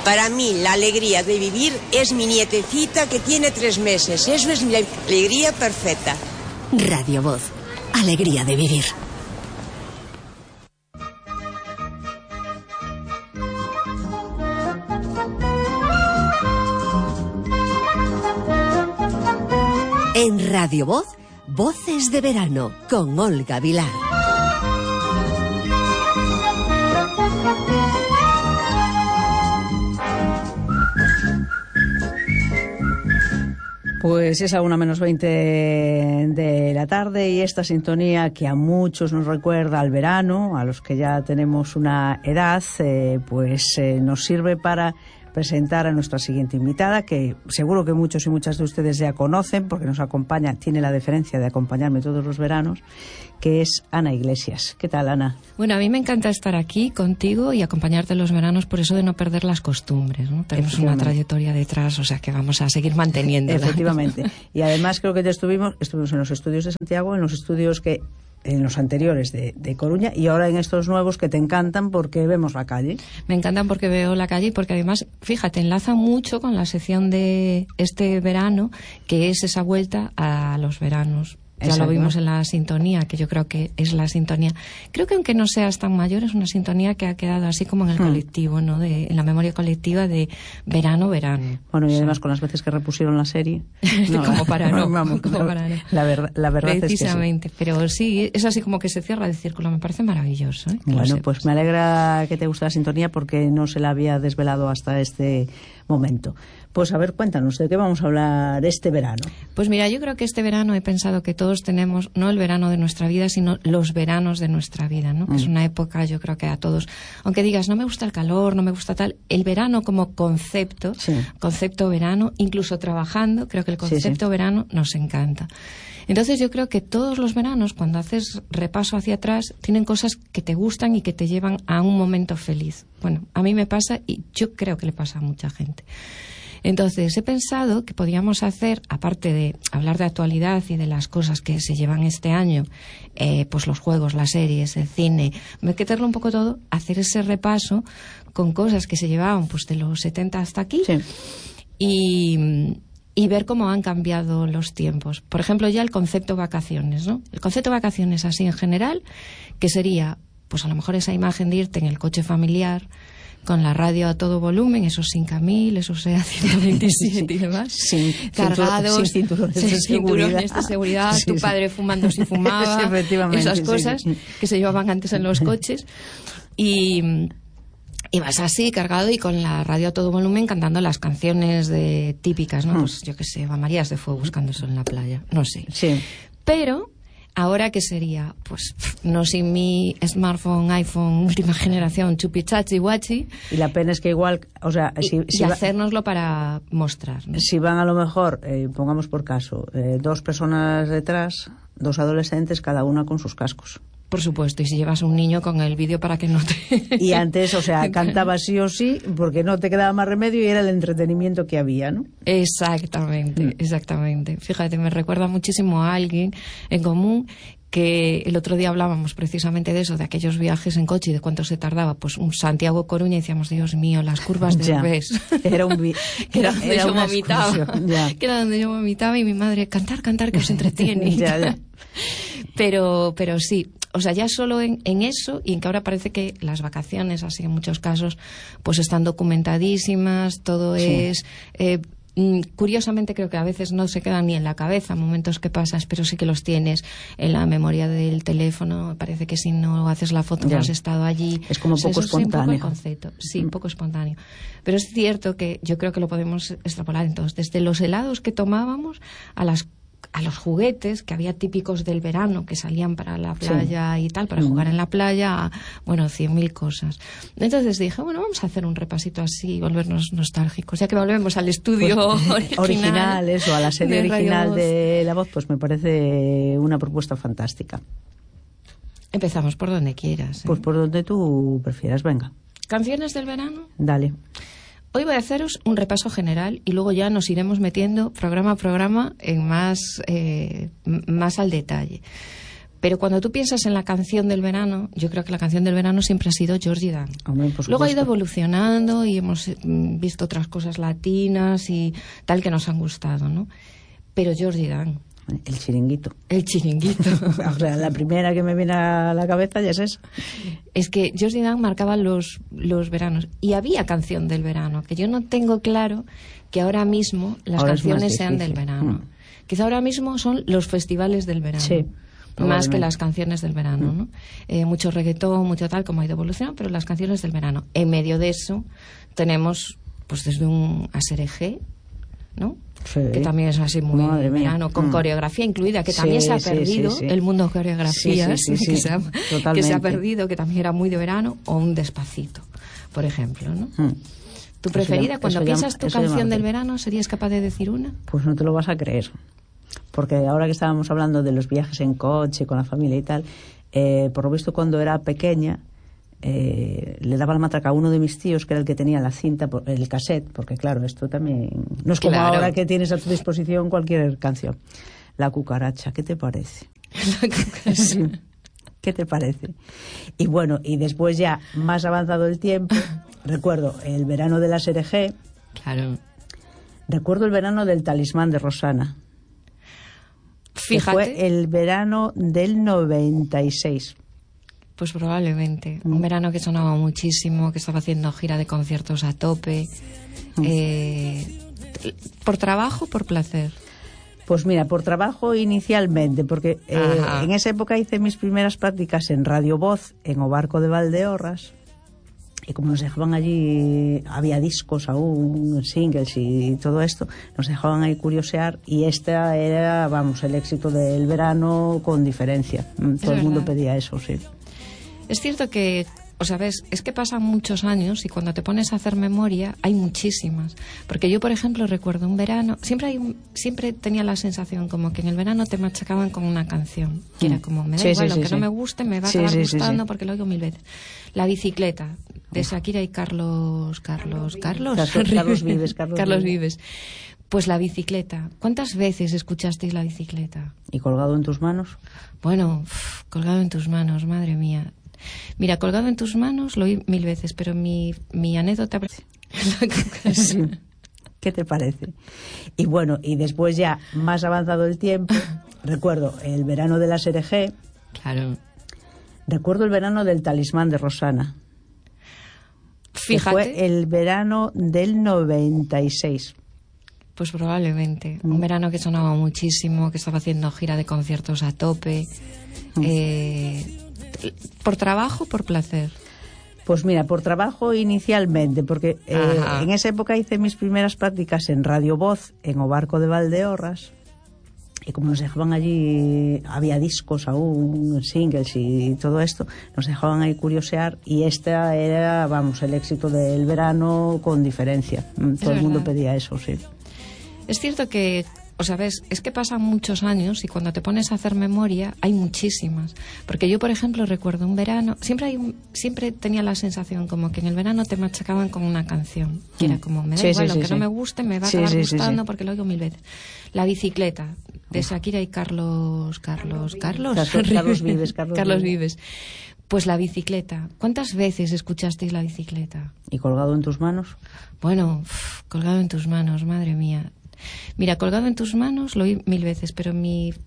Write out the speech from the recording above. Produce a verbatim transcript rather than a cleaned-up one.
Para mí, la alegría de vivir es mi nietecita que tiene tres meses. Eso es mi alegría perfecta. Radio Voz. Alegría de vivir. En Radio Voz, Voces de Verano, con Olga Vilar. Pues es a una menos veinte de la tarde y esta sintonía que a muchos nos recuerda al verano, a los que ya tenemos una edad, eh, pues eh, nos sirve para presentar a nuestra siguiente invitada, que seguro que muchos y muchas de ustedes ya conocen porque nos acompaña, tiene la deferencia de acompañarme todos los veranos, que es Ana Iglesias. ¿Qué tal, Ana? Bueno, a mí me encanta estar aquí contigo y acompañarte los veranos, por eso de no perder las costumbres, ¿no? Tenemos una trayectoria detrás, o sea que vamos a seguir manteniéndola. Efectivamente. Y además creo que ya estuvimos, estuvimos en los estudios de Santiago, en los estudios que en los anteriores de, de Coruña y ahora en estos nuevos que te encantan porque vemos la calle. Me encantan porque veo la calle y porque además, fíjate, enlaza mucho con la sección de este verano, que es esa vuelta a los veranos. Ya Exacto. Lo vimos en la sintonía, que yo creo que es la sintonía. Creo que aunque no seas tan mayor, es una sintonía que ha quedado así como en el hmm. colectivo, ¿no? De, en la memoria colectiva de verano, verano. Bueno, y o además sea, con las veces que repusieron la serie. No, como para no. Vamos, como la, para no. La, ver, la verdad Precisamente, es que sí. Pero sí, es así como que se cierra el círculo. Me parece maravilloso, ¿eh? Bueno, pues me alegra que te guste la sintonía porque no se la había desvelado hasta este momento. Pues a ver, cuéntanos, ¿de qué vamos a hablar este verano? Pues mira, yo creo que este verano he pensado que todos tenemos, no el verano de nuestra vida, sino los veranos de nuestra vida, ¿no? Mm. Que es una época, yo creo que a todos, aunque digas, no me gusta el calor, no me gusta tal, el verano como concepto, sí. concepto verano, incluso trabajando, creo que el concepto sí, sí. verano nos encanta. Entonces yo creo que todos los veranos, cuando haces repaso hacia atrás, tienen cosas que te gustan y que te llevan a un momento feliz. Bueno, a mí me pasa y yo creo que le pasa a mucha gente. Entonces he pensado que podíamos hacer, aparte de hablar de actualidad y de las cosas que se llevan este año, eh, pues los juegos, las series, el cine, meterlo un poco todo, hacer ese repaso con cosas que se llevaban pues de los setenta hasta aquí sí. y, y ver cómo han cambiado los tiempos. Por ejemplo, ya el concepto vacaciones, ¿no? El concepto vacaciones así en general, que sería pues a lo mejor esa imagen de irte en el coche familiar, con la radio a todo volumen, esos cinco mil, esos E A ciento veintisiete y demás, sin, cargados, sin cinturones de seguridad, cinturones de seguridad sí, tu padre sí. fumando si fumaba, sí, esas cosas sí, sí. que se llevaban antes en los coches. Y, y vas así, cargado y con la radio a todo volumen cantando las canciones de típicas, ¿no? Hmm. Pues yo qué sé, Eva Marías de Fuego buscando sol en la playa, no sé. Sí. Pero ahora, ¿qué sería? Pues no sin mi smartphone, iPhone, última generación, chupichachi, guachi. Y la pena es que igual, o sea... Si, y, si y va, hacérnoslo para mostrar, ¿no? Si van a lo mejor, eh, pongamos por caso, eh, dos personas detrás, dos adolescentes, cada una con sus cascos. Por supuesto, y si llevas un niño con el vídeo para que no te... Y antes, o sea, cantaba sí o sí, porque no te quedaba más remedio y era el entretenimiento que había, ¿no? Exactamente, mm. exactamente. Fíjate, me recuerda muchísimo a alguien en común que el otro día hablábamos precisamente de eso, de aquellos viajes en coche y de cuánto se tardaba, pues un Santiago-Coruña y decíamos, Dios mío, las curvas del Bes. Era un vi- que era donde era yo vomitaba. Que era donde yo vomitaba y mi madre, cantar, cantar, que os entretiene. ya, ya. Pero, pero sí, o sea, ya solo en, en eso, y en que ahora parece que las vacaciones, así en muchos casos, pues están documentadísimas, todo sí. es... Eh, curiosamente creo que a veces no se quedan ni en la cabeza momentos que pasas, pero sí que los tienes en la memoria del teléfono. Parece que si no haces la foto ya. no has estado allí. Es como o sea, poco eso espontáneo. Sí, un poco el concepto. Sí, mm. poco espontáneo. Pero es cierto que yo creo que lo podemos extrapolar entonces desde los helados que tomábamos a las a los juguetes que había típicos del verano que salían para la playa sí. y tal, para mm. jugar en la playa, bueno, cien mil cosas. Entonces dije, bueno, vamos a hacer un repasito así y volvernos nostálgicos, ya que volvemos al estudio pues, original, original, eso, a la serie de original de La Voz, pues me parece una propuesta fantástica. Empezamos por donde quieras. ¿eh? Pues por donde tú prefieras, venga. ¿Canciones del verano? Dale. Hoy voy a haceros un repaso general y luego ya nos iremos metiendo programa a programa en más, eh, más al detalle. Pero cuando tú piensas en la canción del verano, yo creo que la canción del verano siempre ha sido Georgie Dan. Hombre, por Luego ha ido supuesto. evolucionando y hemos mm, visto otras cosas latinas y tal que nos han gustado, ¿no? Pero Georgie Dan, El chiringuito. el chiringuito. O sea, la primera que me viene a la cabeza ya es esa. Es que Georgie Dan marcaba los, los veranos. Y había canción del verano, que yo no tengo claro que ahora mismo las Ahora es más canciones sean del difícil. verano. Mm. Quizá ahora mismo son los festivales del verano. Sí, Más que probablemente. las canciones del verano, ¿no? Eh, mucho reggaetón, mucho tal, como ha ido evolucionando, pero las canciones del verano. En medio de eso tenemos, pues desde un Aserejé, ¿no? Sí. Que también es así muy Madre mía. verano, con Mm. coreografía incluida, que Sí, también se ha sí, perdido, sí, sí. el mundo coreografías, Sí, sí, sí, que, sí. se ha, que Totalmente. se ha perdido, que también era muy de verano, o un Despacito, por ejemplo, ¿no? Mm. ¿Tu Eso preferida, ya- cuando eso ya- piensas tu eso ya canción me del hace. verano, serías capaz de decir una? Pues no te lo vas a creer. Porque ahora que estábamos hablando de los viajes en coche, con la familia y tal, eh, por lo visto cuando era pequeña, eh, le daba la matraca a uno de mis tíos, que era el que tenía la cinta, por- el cassette, porque claro, esto también... No es como Claro. ahora que tienes a tu disposición cualquier canción. La cucaracha, ¿qué te parece? Sí. ¿Qué te parece? Y bueno, y después ya, más avanzado el tiempo, recuerdo el verano de la S R G, Claro. recuerdo el verano del Talismán de Rosana. Que Fíjate, fue el verano del noventa y seis. pues probablemente. Mm. Un verano que sonaba muchísimo, que estaba haciendo gira de conciertos a tope. Mm. Eh, ¿Por trabajo o por placer? Pues mira, por trabajo inicialmente, porque eh, Ajá. en esa época hice mis primeras prácticas en Radio Voz, en O Barco de Valdeorras, y como nos dejaban allí, había discos aún, singles y todo esto, nos dejaban ahí curiosear, y este era, vamos, el éxito del verano con diferencia. Mm, Todo el mundo verdad. pedía eso, sí. Es cierto que, o sea, ves, es que pasan muchos años y cuando te pones a hacer memoria hay muchísimas. Porque yo, por ejemplo, recuerdo un verano, siempre hay un- siempre tenía la sensación como que en el verano te machacaban con una canción. Que era como, me da Sí, igual, sí, aunque sí, no sí. me guste, me va a Sí, acabar sí, sí, gustando sí. porque lo oigo mil veces. La bicicleta, de Shakira y Carlos... Carlos... Carlos... Carlos- Carlos Vives, Carlos Carlos Vives. Vives. Pues la bicicleta. ¿Cuántas veces escuchasteis la bicicleta? ¿Y colgado en tus manos? Bueno, uf, colgado en tus manos, madre mía. Mira, colgado en tus manos lo oí mil veces, pero mi, mi anécdota... Sí. ¿Qué te parece? Y bueno, y después ya, más avanzado el tiempo, recuerdo el verano de la S R G, Claro. recuerdo el verano del Talismán de Rosana. Que Fíjate, fue el verano del noventa y seis. pues probablemente. Mm. Un verano que sonaba muchísimo, que estaba haciendo gira de conciertos a tope. Mm. Eh, ¿Por trabajo o por placer? Pues mira, por trabajo inicialmente, porque eh, Ajá. en esa época hice mis primeras prácticas en Radio Voz, en O Barco de Valdeorras, y como nos dejaban allí, había discos aún, singles y todo esto, nos dejaban ahí curiosear, y este era, vamos, el éxito del verano con diferencia. Mm, Todo el mundo verdad. pedía eso, sí. Es cierto que, o sea, ves, es que pasan muchos años y cuando te pones a hacer memoria hay muchísimas. Porque yo, por ejemplo, recuerdo un verano, siempre hay un- siempre tenía la sensación como que en el verano te machacaban con una canción. Que era como, me da Sí, igual, sí, sí, aunque sí. no me guste, me va a Sí, acabar sí, sí, gustando sí. porque lo oigo mil veces. La bicicleta, de Shakira y Carlos... Carlos... Carlos... Carlos- Carlos Vives, Carlos Carlos Vives. Vives. Pues la bicicleta. ¿Cuántas veces escuchasteis la bicicleta? ¿Y colgado en tus manos? Bueno, uf, colgado en tus manos, madre mía. Mira, colgado en tus manos lo oí mil veces, pero mi,